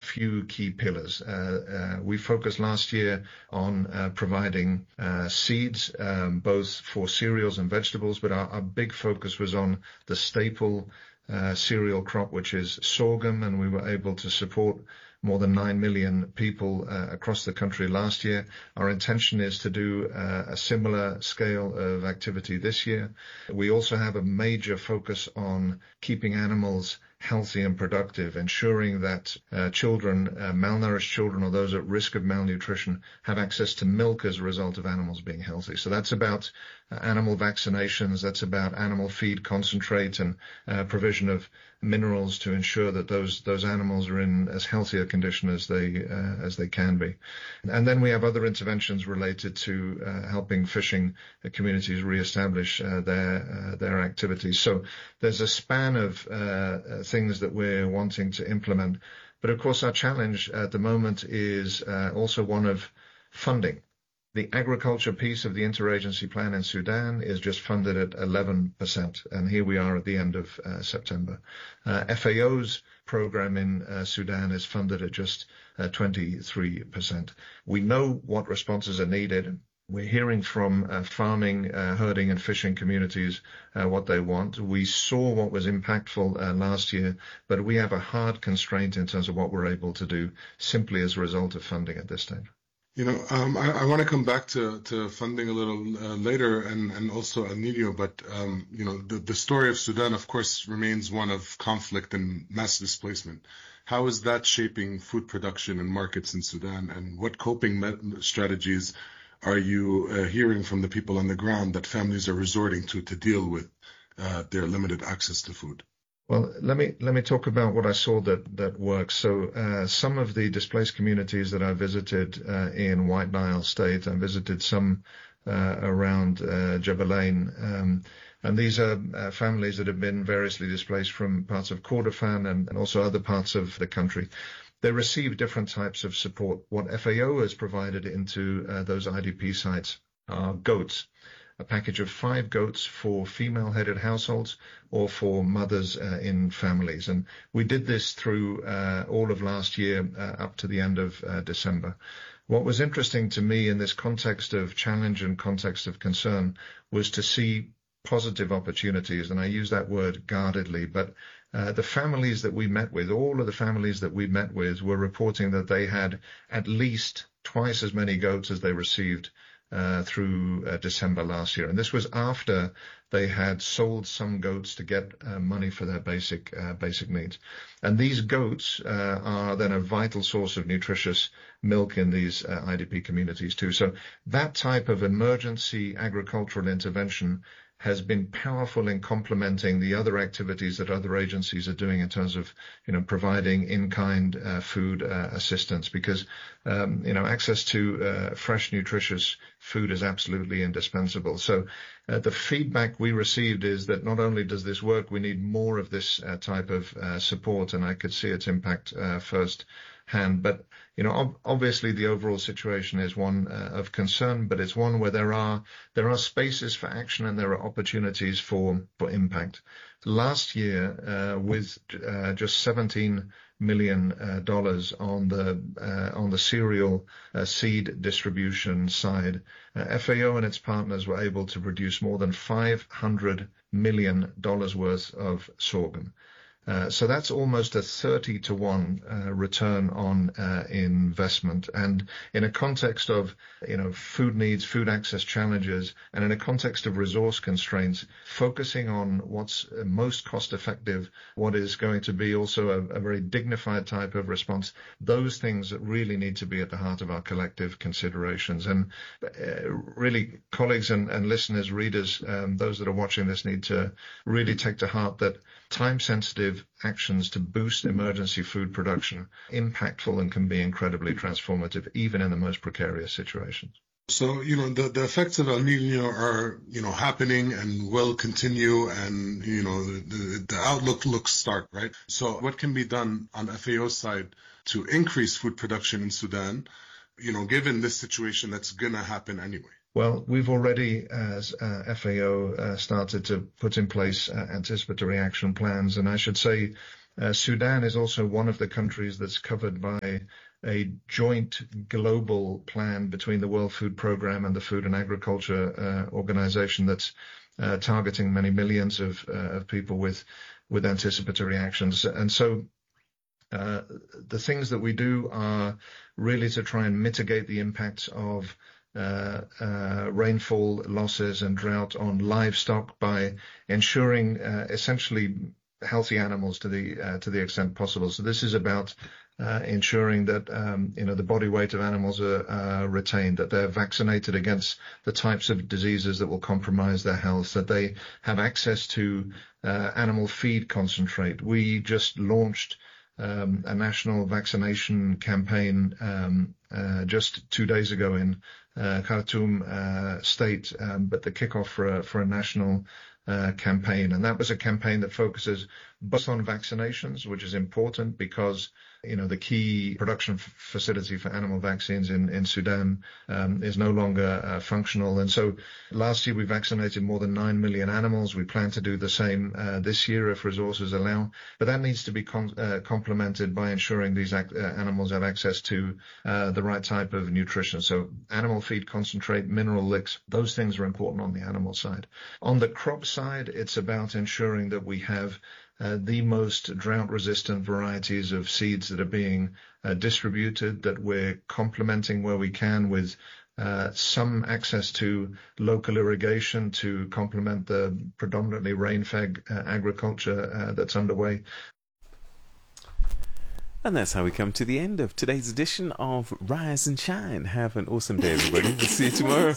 few key pillars. We focused last year on providing seeds, both for cereals and vegetables, but our big focus was on the staple cereal crop, which is sorghum, and we were able to support more than 9 million people across the country last year. Our intention is to do a similar scale of activity this year. We also have a major focus on keeping animals healthy and productive, ensuring that children, malnourished children or those at risk of malnutrition, have access to milk as a result of animals being healthy. So that's about animal vaccinations, that's about animal feed concentrate and provision of minerals to ensure that those animals are in as healthy a condition as they can be. And then we have other interventions related to helping fishing communities reestablish their activities. So there's a span of things that we're wanting to implement. But of course, our challenge at the moment is also one of funding. The agriculture piece of the interagency plan in Sudan is just funded at 11%, and here we are at the end of September. FAO's program in Sudan is funded at just 23%. We know what responses are needed. We're hearing from farming, herding and fishing communities what they want. We saw what was impactful last year, but we have a hard constraint in terms of what we're able to do simply as a result of funding at this stage. I want to come back to funding a little later and also El Nino, but the story of Sudan, of course, remains one of conflict and mass displacement. How is that shaping food production and markets in Sudan, and what coping strategies are you hearing from the people on the ground that families are resorting to deal with their limited access to food? Well, let me talk about what I saw that works. So some of the displaced communities that I visited in White Nile State, I visited some around Jebel-Ain, and these are families that have been variously displaced from parts of Kordofan and also other parts of the country. They receive different types of support. What FAO has provided into those IDP sites are goats. A package of 5 goats for female-headed households or for mothers in families. And we did this through all of last year up to the end of December. What was interesting to me in this context of challenge and context of concern was to see positive opportunities, and I use that word guardedly, but the families that we met with, all of the families that we met with were reporting that they had at least twice as many goats as they received through December last year. And this was after they had sold some goats to get money for their basic needs. And these goats are then a vital source of nutritious milk in these IDP communities too. So that type of emergency agricultural intervention has been powerful in complementing the other activities that other agencies are doing in terms of, providing in-kind food assistance, because, access to fresh, nutritious food is absolutely indispensable. So the feedback we received is that not only does this work, we need more of this type of support, and I could see its impact firsthand. But obviously the overall situation is one of concern, but it's one where there are spaces for action and there are opportunities for impact. Last year, with just $17 million on the cereal seed distribution side, FAO and its partners were able to produce more than $500 million worth of sorghum. So that's almost a 30-to-1 return on investment. And in a context of, food needs, food access challenges, and in a context of resource constraints, focusing on what's most cost effective, what is going to be also a very dignified type of response, those things that really need to be at the heart of our collective considerations. And really, colleagues and listeners, readers, those that are watching this need to really take to heart that time-sensitive actions to boost emergency food production, impactful and can be incredibly transformative, even in the most precarious situations. So, the effects of El Nino are, happening and will continue, and, the outlook looks stark, right? So what can be done on FAO's side to increase food production in Sudan, given this situation that's going to happen anyway? Well, we've already, as FAO, started to put in place anticipatory action plans. And I should say Sudan is also one of the countries that's covered by a joint global plan between the World Food Programme and the Food and Agriculture Organization that's targeting many millions of people with anticipatory actions. And so the things that we do are really to try and mitigate the impacts of rainfall losses and drought on livestock by ensuring essentially healthy animals to the extent possible. So this is about ensuring that the body weight of animals are retained, that they're vaccinated against the types of diseases that will compromise their health, that they have access to animal feed concentrate. We just launched a national vaccination campaign just 2 days ago in Khartoum state, but the kickoff for a national campaign. And that was a campaign that focuses both on vaccinations, which is important because the key production facility for animal vaccines in Sudan is no longer functional. And so last year we vaccinated more than 9 million animals. We plan to do the same this year if resources allow. But that needs to be complemented by ensuring these animals have access to the right type of nutrition. So animal feed concentrate, mineral licks, those things are important on the animal side. On the crop side, it's about ensuring that we have the most drought-resistant varieties of seeds that are being distributed, that we're complementing where we can with some access to local irrigation to complement the predominantly rain-fed agriculture that's underway. And that's how we come to the end of today's edition of Rise and Shine. Have an awesome day, everybody. We'll see you tomorrow.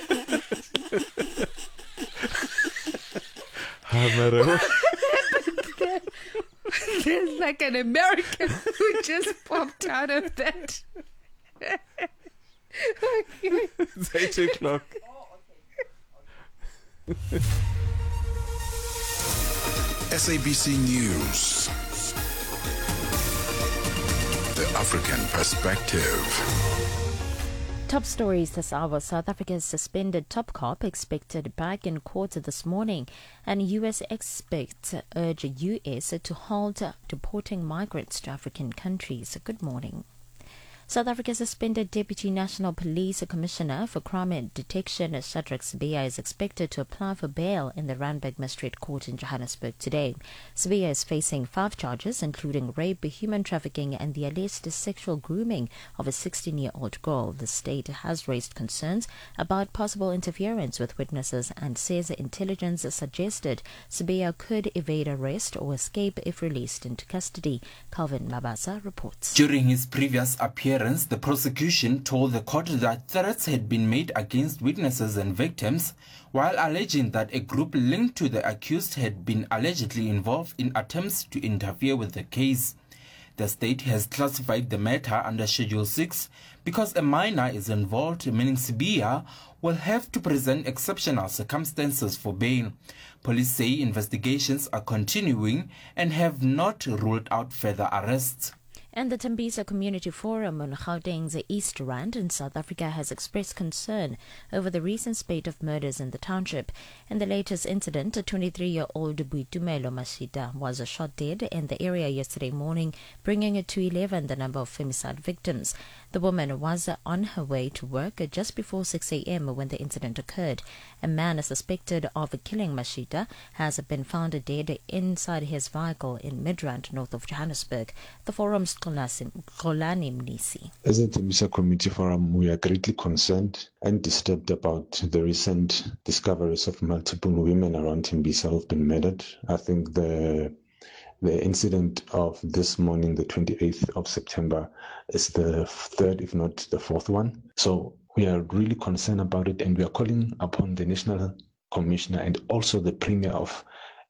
There's like an American who just popped out of that. It's 8 o'clock. SABC News. The African Perspective. Top stories this hour. South Africa's suspended top cop expected back in court this morning, and US experts urge US to halt deporting migrants to African countries. Good morning. South Africa's suspended Deputy National Police Commissioner for Crime Detection, Shadrack Sibiya, is expected to apply for bail in the Randburg Magistrate Court in Johannesburg today. Sibiya is facing 5 charges, including rape, human trafficking, and the alleged sexual grooming of a 16-year-old girl. The state has raised concerns about possible interference with witnesses and says intelligence suggested Sibiya could evade arrest or escape if released into custody. Calvin Mabasa reports. During his previous appearance, the prosecution told the court that threats had been made against witnesses and victims, while alleging that a group linked to the accused had been allegedly involved in attempts to interfere with the case. The state has classified the matter under Schedule 6 because a minor is involved, meaning Sibiya will have to present exceptional circumstances for bail. Police say investigations are continuing and have not ruled out further arrests. And the Tembisa Community Forum on Gauteng's East Rand in South Africa has expressed concern over the recent spate of murders in the township. In the latest incident, a 23-year-old Boitumelo Mashita was shot dead in the area yesterday morning, bringing it to 11 the number of femicide victims. The woman was on her way to work just before 6 a.m. when the incident occurred. A man suspected of killing Mashita has been found dead inside his vehicle in Midrand, north of Johannesburg. The forum's Xolani Mnisi. As a Tembisa Community Forum, we are greatly concerned and disturbed about the recent discoveries of multiple women around Tembisa who have been murdered. I think the incident of this morning, the 28th of September, is the third, if not the fourth one. So we are really concerned about it, and we are calling upon the National Commissioner and also the Premier of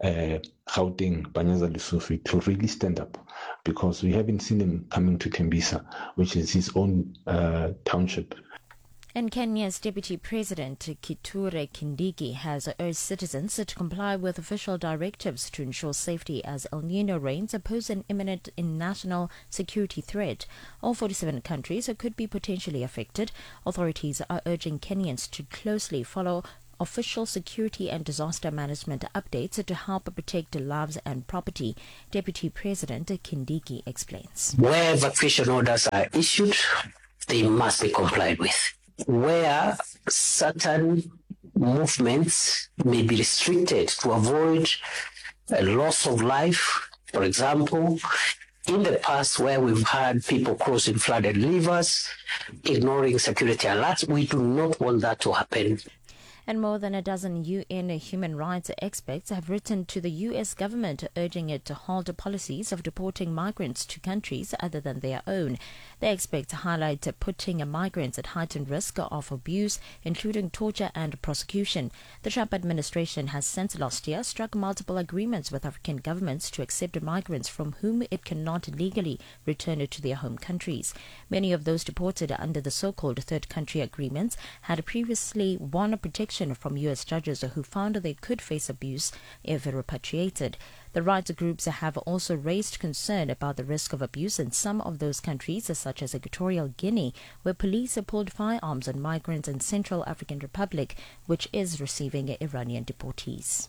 Gauteng, Panyaza Lesufi, to really stand up, because we haven't seen him coming to Tembisa, which is his own township. And Kenya's Deputy President Kithure Kindiki has urged citizens to comply with official directives to ensure safety as El Niño rains pose an imminent national security threat. All 47 countries could be potentially affected. Authorities are urging Kenyans to closely follow official security and disaster management updates to help protect lives and property. Deputy President Kindiki explains. Where evacuation orders are issued, they must be complied with. Where certain movements may be restricted to avoid a loss of life, for example, in the past where we've had people crossing flooded rivers, ignoring security alerts, we do not want that to happen. And more than a dozen UN human rights experts have written to the U.S. government urging it to halt policies of deporting migrants to countries other than their own. The experts highlight putting migrants at heightened risk of abuse, including torture and prosecution. The Trump administration has since last year struck multiple agreements with African governments to accept migrants from whom it cannot legally return to their home countries. Many of those deported under the so-called third country agreements had previously won protection from U.S. judges who found they could face abuse if repatriated. The rights groups have also raised concern about the risk of abuse in some of those countries, such as Equatorial Guinea, where police pulled firearms on migrants in Central African Republic, which is receiving Iranian deportees.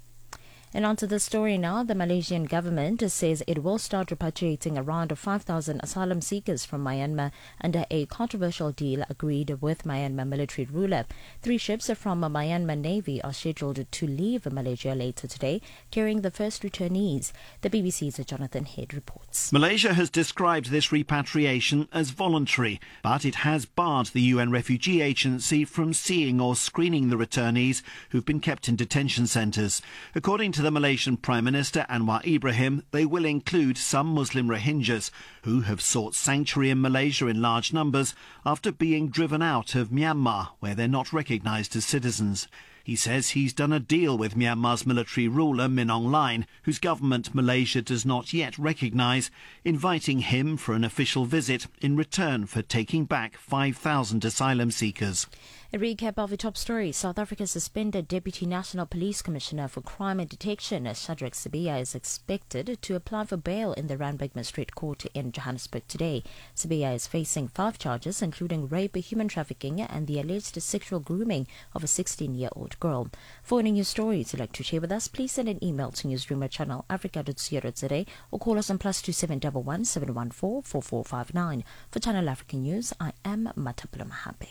And on to the story now. The Malaysian government says it will start repatriating around 5,000 asylum seekers from Myanmar under a controversial deal agreed with Myanmar military ruler. 3 ships from Myanmar Navy are scheduled to leave Malaysia later today, carrying the first returnees. The BBC's Jonathan Head reports. Malaysia has described this repatriation as voluntary, but it has barred the UN Refugee Agency from seeing or screening the returnees who've been kept in detention centres. According to the Malaysian Prime Minister Anwar Ibrahim, they will include some Muslim Rohingyas who have sought sanctuary in Malaysia in large numbers after being driven out of Myanmar, where they're not recognised as citizens. He says he's done a deal with Myanmar's military ruler Min Aung Hlaing, whose government Malaysia does not yet recognise, inviting him for an official visit in return for taking back 5,000 asylum seekers. A recap of the top stories. South Africa suspended Deputy National Police Commissioner for Crime and Detection, Shadrack Sibiya, is expected to apply for bail in the Randburg Magistrate Court in Johannesburg today. Sibiya is facing 5 charges, including rape, human trafficking, and the alleged sexual grooming of a 16-year-old girl. For any news stories you'd like to share with us, please send an email to newsroom@channelafrica.co.za or call us on +271 714 4459. For Channel Africa News, I am Matapula Mahape.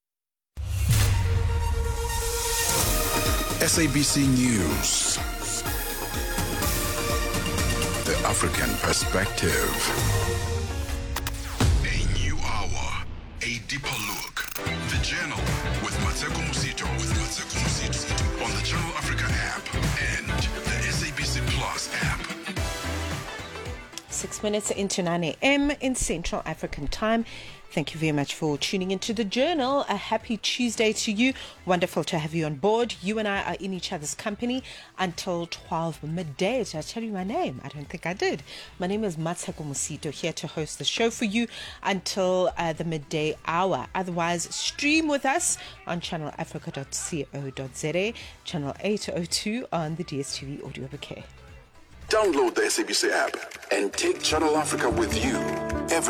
SABC News. The African Perspective. A new hour, a deeper look. The Journal with Mateko Musito. On the Channel Africa app and the SABC Plus app. 6 minutes into 9 a.m. in Central African Time. Thank you very much for tuning into the Journal. A happy Tuesday to you. Wonderful to have you on board. You and I are in each other's company until 12 midday. Did I tell you my name? I don't think I did. My name is Mateko Musito, here to host the show for you until the midday hour. Otherwise, stream with us on channelafrica.co.za, channel 802 on the DSTV audio bouquet. Download the SABC app and take Channel Africa with you